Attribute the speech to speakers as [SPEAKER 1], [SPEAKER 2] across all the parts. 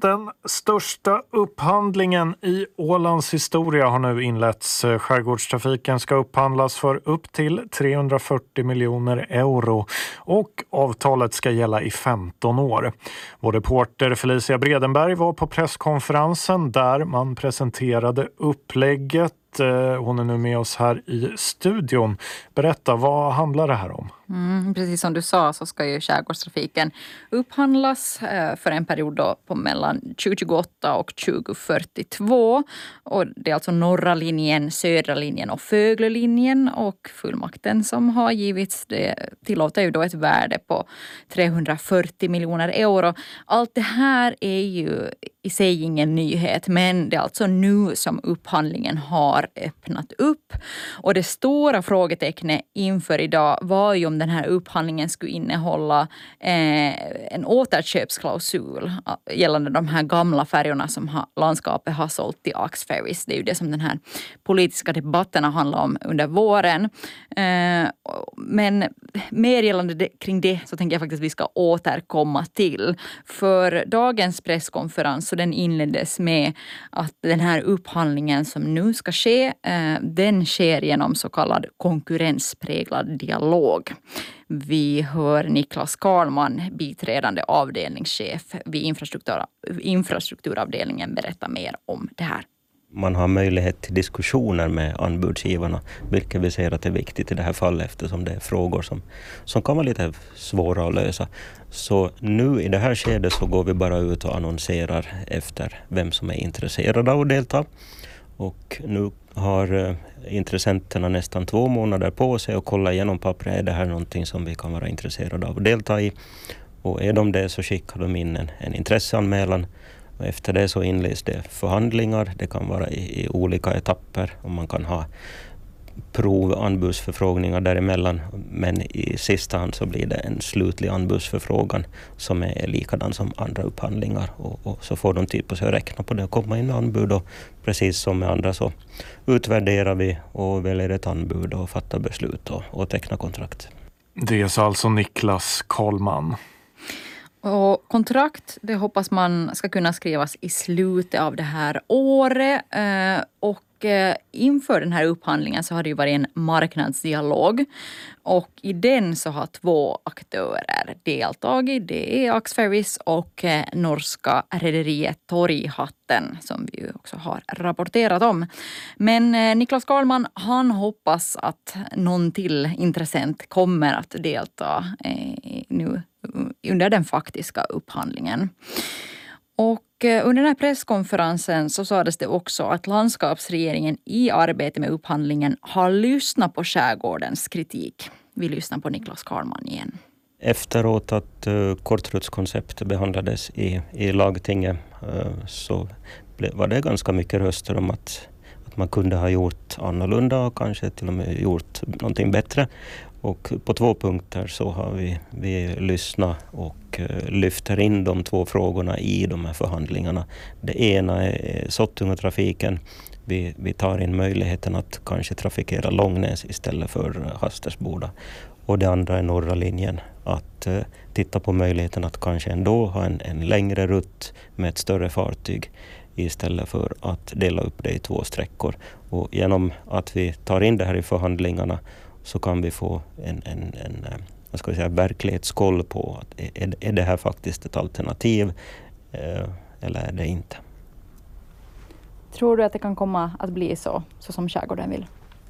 [SPEAKER 1] Den största upphandlingen i Ålands historia har nu inletts. Skärgårdstrafiken ska upphandlas för upp till 340 miljoner euro och avtalet ska gälla i 15 år. Vår reporter Felicia Bredenberg var på presskonferensen där man presenterade upplägget. Hon är nu med oss här i studion. Berätta, vad handlar det här om?
[SPEAKER 2] Precis som du sa så ska ju skärgårdstrafiken upphandlas för en period då på mellan 2028 och 2042. Och det är alltså norra linjen, södra linjen och Föglölinjen, och fullmakten som har givits det tillåter ju då ett värde på 340 miljoner euro. Allt det här är ju i sig ingen nyhet, men det är alltså nu som upphandlingen har öppnat upp. Och det stora frågetecknet inför idag var ju om den här upphandlingen skulle innehålla en återköpsklausul gällande de här gamla färjorna som landskapet har sålt till Axferries. Det är ju det som den här politiska debatten har handlat om under våren. Men mer gällande kring det så tänker jag faktiskt att vi ska återkomma till. För dagens presskonferens så den inleddes med att den här upphandlingen som nu ska ske, den sker genom så kallad konkurrenspräglad dialog. Vi hör Niklas Karlman, biträdande avdelningschef vid infrastrukturavdelningen, berätta mer om det här.
[SPEAKER 3] Man har möjlighet till diskussioner med anbudsgivarna, vilket vi ser att det är viktigt i det här fallet eftersom det är frågor som kan vara lite svåra att lösa. Så nu i det här skedet så går vi bara ut och annonserar efter vem som är intresserad av att delta. Och nu har intressenterna nästan 2 månader på sig att kolla igenom pappret. Är det här någonting som vi kan vara intresserade av att delta i? Och är de det så skickar de in en intresseanmälan. Och efter det så inleds det förhandlingar. Det kan vara i olika etapper och man kan ha anbudsförfrågningar däremellan. Men i sista hand så blir det en slutlig anbudsförfrågan som är likadan som andra upphandlingar. Och så får de tid på sig att räkna på det och komma in med anbud. Och precis som med andra så utvärderar vi och väljer ett anbud och fattar beslut och tecknar kontrakt.
[SPEAKER 1] Det är alltså Niklas Karlman.
[SPEAKER 2] Och kontrakt, det hoppas man ska kunna skrivas i slutet av det här året. Och inför den här upphandlingen så har det ju varit en marknadsdialog. Och i den så har 2 aktörer deltagit. Det är Axferries och norska rederiet Torghatten som vi ju också har rapporterat om. Men Niklas Karlman, han hoppas att någon till intressent kommer att delta nu under den faktiska upphandlingen. Och under den här presskonferensen så sades det också att landskapsregeringen i arbete med upphandlingen har lyssnat på skärgårdens kritik. Vi lyssnar på Niklas Karlman igen.
[SPEAKER 3] Efteråt att kortrutskonceptet behandlades i lagtinget så var det ganska mycket röster om att man kunde ha gjort annorlunda och kanske till och med gjort någonting bättre. Och på 2 punkter så har vi lyssnat och lyfter in de 2 frågorna i de här förhandlingarna. Det ena är Sottunga-trafiken. Vi tar in möjligheten att kanske trafikera Långnäs istället för Hastersboda. Och det andra är norra linjen. Att titta på möjligheten att kanske ändå ha en längre rutt med ett större fartyg istället för att dela upp det i 2 sträckor. Och genom att vi tar in det här i förhandlingarna så kan vi få en verklighetskoll på att är det här faktiskt ett alternativ eller är det inte.
[SPEAKER 2] Tror du att det kan komma att bli så som skärgården vill?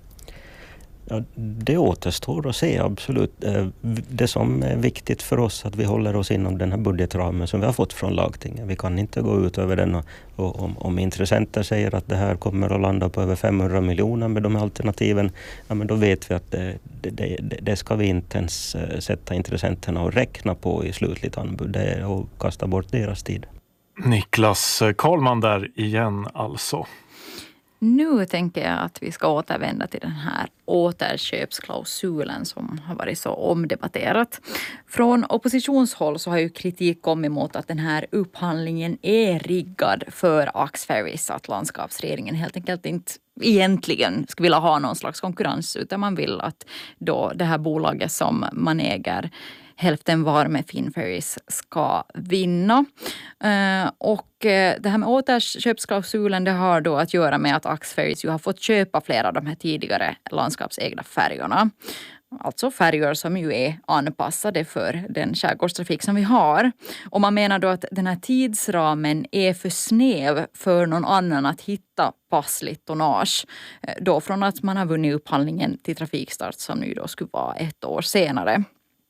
[SPEAKER 3] Ja, det återstår att se, absolut. Det som är viktigt för oss att vi håller oss inom den här budgetramen som vi har fått från lagtinget. Vi kan inte gå ut över den och om intressenter säger att det här kommer att landa på över 500 miljoner med de alternativen, ja, men då vet vi att det ska vi inte ens sätta intressenterna och räkna på i slutligt anbud. Det är att kasta bort deras tid.
[SPEAKER 1] Niklas Karlman där igen alltså.
[SPEAKER 2] Nu tänker jag att vi ska återvända till den här återköpsklausulen som har varit så omdebatterat. Från oppositionshåll så har ju kritik kommit mot att den här upphandlingen är riggad för Axferries, att landskapsregeringen helt enkelt inte egentligen skulle vilja ha någon slags konkurrens, utan man vill att då det här bolaget som man äger hälften var med Finnferries ska vinna. Och det här med återköpsklausulen, det har då att göra med att Axferries ju har fått köpa flera av de här tidigare landskapsägda färjorna. Alltså färjor som ju är anpassade för den skärgårdstrafik som vi har. Och man menar då att den här tidsramen är för snäv för någon annan att hitta passligt tonnage. Då från att man har vunnit upphandlingen till trafikstart som nu då skulle vara 1 år senare.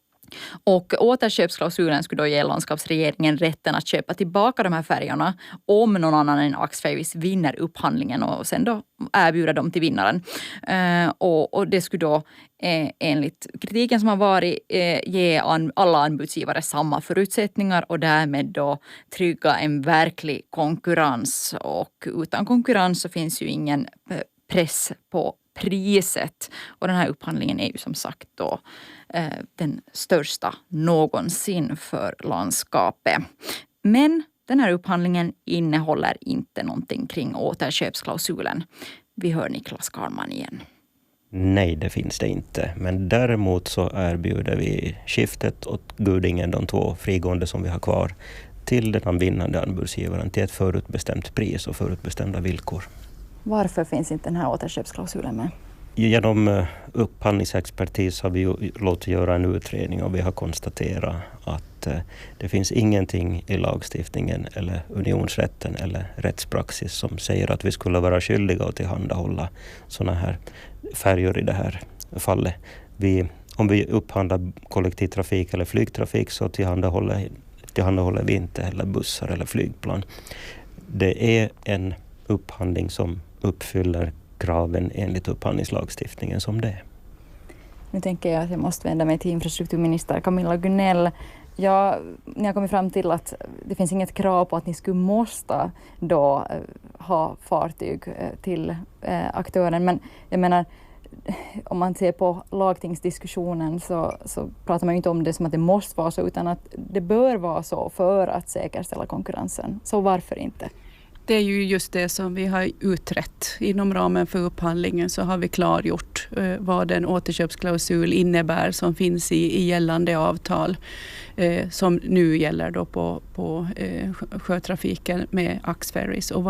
[SPEAKER 2] Och återköpsklausulen skulle då ge landskapsregeringen rätten att köpa tillbaka de här färjorna om någon annan än Axferries vinner upphandlingen och sen då erbjuda dem till vinnaren. Och det skulle då enligt kritiken som har varit ge alla anbudsgivare samma förutsättningar och därmed då trygga en verklig konkurrens. Och utan konkurrens så finns ju ingen press på priset. Och den här upphandlingen är ju som sagt då den största någonsin för landskapet. Men den här upphandlingen innehåller inte någonting kring återköpsklausulen. Vi hör Niklas Karlman igen.
[SPEAKER 3] Nej, det finns det inte. Men däremot så erbjuder vi skiftet åt Gudingen, de 2 frigående som vi har kvar, till den vinnande anbudsgivaren till ett förutbestämt pris och förutbestämda villkor.
[SPEAKER 2] Varför finns inte den här återköpsklausulen med?
[SPEAKER 3] Genom upphandlingsexpertis har vi låtit göra en utredning och vi har konstaterat att det finns ingenting i lagstiftningen eller unionsrätten eller rättspraxis som säger att vi skulle vara skyldiga att tillhandahålla sådana här färjor i det här fallet. Om vi upphandlar kollektivtrafik eller flygtrafik så tillhandahåller vi inte heller bussar eller flygplan. Det är en upphandling som uppfyller kraven enligt upphandlingslagstiftningen som det är.
[SPEAKER 2] Nu tänker jag att jag måste vända mig till infrastrukturminister Camilla Gunell. Ni har kommit fram till att det finns inget krav på att ni skulle måste då ha fartyg till aktören. Men jag menar, om man ser på lagtingsdiskussionen så pratar man ju inte om det som att det måste vara så utan att det bör vara så för att säkerställa konkurrensen. Så varför inte?
[SPEAKER 4] Det är ju just det som vi har utrett. Inom ramen för upphandlingen så har vi klargjort vad en återköpsklausul innebär som finns i gällande avtal som nu gäller då på sjötrafiken med Axferries och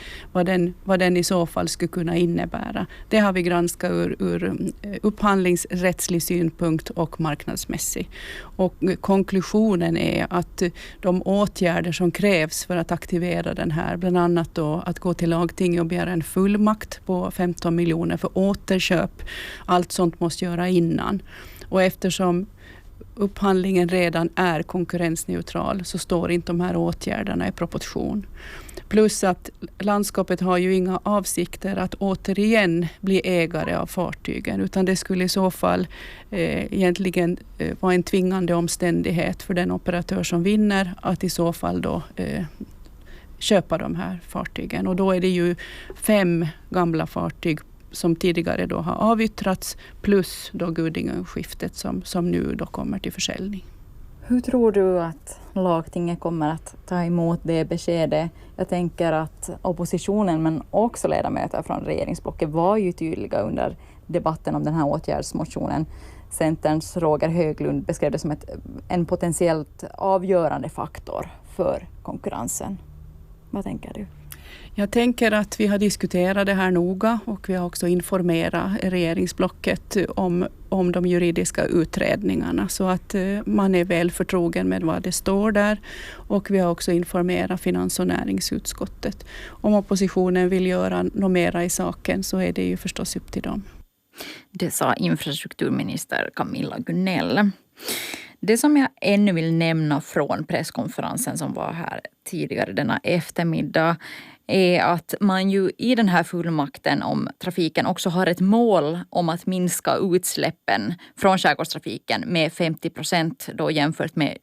[SPEAKER 4] vad den i så fall skulle kunna innebära. Det har vi granskat ur upphandlingsrättslig synpunkt och marknadsmässig. Och konklusionen är att de åtgärder som krävs för att aktivera den här, bland annat då att gå till lagting och begära en fullmakt på 15 miljoner för återköp. Allt sånt måste göra innan. Och eftersom upphandlingen redan är konkurrensneutral så står inte de här åtgärderna i proportion. Plus att landskapet har ju inga avsikter att återigen bli ägare av fartygen utan det skulle i så fall egentligen vara en tvingande omständighet för den operatör som vinner att i så fall då köpa de här fartygen. Och då är det ju 5 gamla fartyg som tidigare då har avyttrats plus då Gudingen-skiftet som nu då kommer till försäljning.
[SPEAKER 2] Hur tror du att lagtinget kommer att ta emot det beskedet? Jag tänker att oppositionen men också ledamöter från regeringsblocket var ju tydliga under debatten om den här åtgärdsmotionen. Centerns Roger Höglund beskrev det som en potentiellt avgörande faktor för konkurrensen. Vad tänker du?
[SPEAKER 4] Jag tänker att vi har diskuterat det här noga och vi har också informerat regeringsblocket om de juridiska utredningarna så att man är väl förtrogen med vad det står där. Och vi har också informerat finans- och näringsutskottet. Om oppositionen vill göra något mera i saken så är det ju förstås upp till dem.
[SPEAKER 2] Det sa infrastrukturminister Camilla Gunell. Det som jag ännu vill nämna från presskonferensen som var här tidigare denna eftermiddag är att man ju i den här fullmakten om trafiken också har ett mål om att minska utsläppen från skärgårdstrafiken med 50% då jämfört med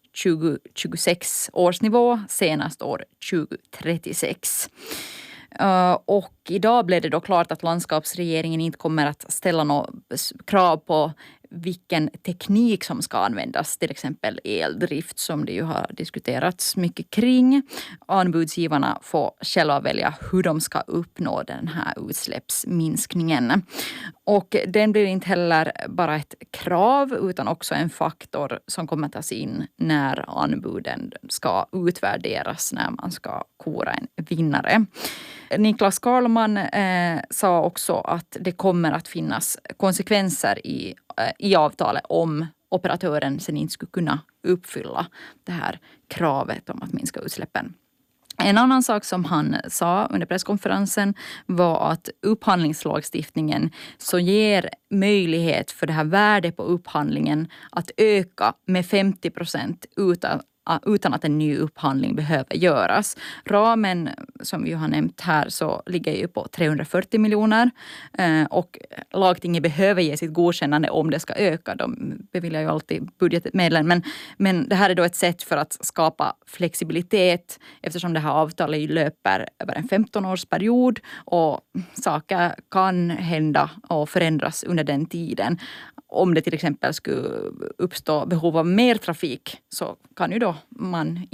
[SPEAKER 2] 2026 års nivå senast år 2036. Och idag blev det då klart att landskapsregeringen inte kommer att ställa några krav på vilken teknik som ska användas, till exempel eldrift som det ju har diskuterats mycket kring. Anbudsgivarna får själva välja hur de ska uppnå den här utsläppsminskningen. Och den blir inte heller bara ett krav utan också en faktor som kommer att tas in när anbuden ska utvärderas, när man ska kora en vinnare. Niklas Karlman sa också att det kommer att finnas konsekvenser i avtalet om operatören sen inte skulle kunna uppfylla det här kravet om att minska utsläppen. En annan sak som han sa under presskonferensen var att upphandlingslagstiftningen så ger möjlighet för det här värdet på upphandlingen att öka med 50% utan att en ny upphandling behöver göras. Ramen som vi har nämnt här så ligger ju på 340 miljoner och lagtinget behöver ge sitt godkännande om det ska öka. De beviljar ju alltid budgetmedlen, men det här är då ett sätt för att skapa flexibilitet eftersom det här avtalet löper över en 15-årsperiod och saker kan hända och förändras under den tiden. Om det till exempel skulle uppstå behov av mer trafik så kan ju då man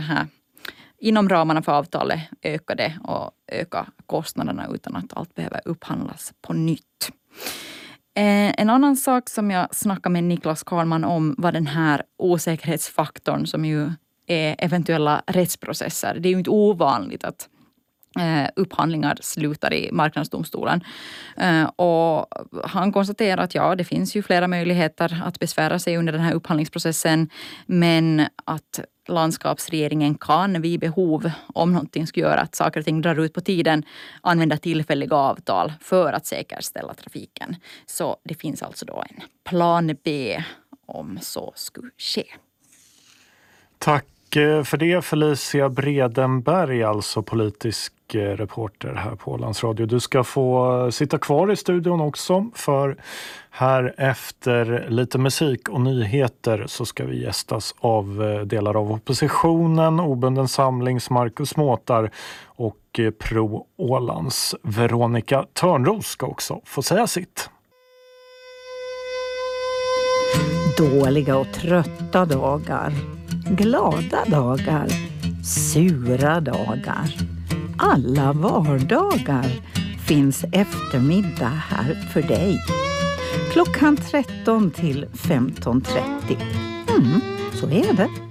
[SPEAKER 2] inom ramarna för avtalet öka det och öka kostnaderna utan att allt behöver upphandlas på nytt. En annan sak som jag snackade med Niklas Karlman om var den här osäkerhetsfaktorn som ju är eventuella rättsprocesser. Det är ju inte ovanligt att upphandlingar slutar i marknadsdomstolen. Och han konstaterar att det finns ju flera möjligheter att besvära sig under den här upphandlingsprocessen, men att landskapsregeringen kan vid behov, om någonting skulle göra att saker och ting drar ut på tiden, använda tillfälliga avtal för att säkerställa trafiken. Så det finns alltså då en plan B om så skulle ske.
[SPEAKER 1] Tack för det, Felicia Bredenberg, alltså politisk reporter här på Ålands Radio. Du ska få sitta kvar i studion också, för här efter lite musik och nyheter så ska vi gästas av delar av oppositionen, Obunden samlings Marcus Måtar och Pro Ålands Veronica Törnros ska också få säga sitt.
[SPEAKER 5] Dåliga och trötta dagar, glada dagar, sura dagar. Alla vardagar finns eftermiddag här för dig. Klockan 13 till 15.30. Så är det.